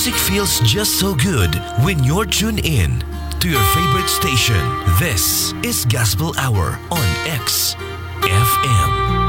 Music feels just so good when you're tuned in to your favorite station. This is Gospel Hour on X FM.